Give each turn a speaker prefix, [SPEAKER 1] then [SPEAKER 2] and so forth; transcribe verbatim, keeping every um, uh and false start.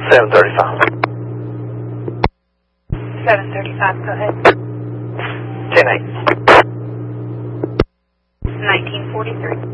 [SPEAKER 1] seven thirty-five.
[SPEAKER 2] seven thirty-five, go ahead.
[SPEAKER 1] ten eight.
[SPEAKER 2] nineteen forty-three.